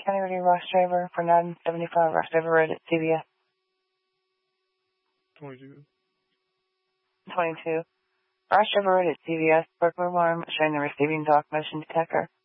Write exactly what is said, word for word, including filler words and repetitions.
County Ready Rush Driver for nine seventy-five Rush Driver Road at C V S. twenty-two. twenty-two. Rush Driver Road at C V S, burglar alarm showing the receiving dock motion detector.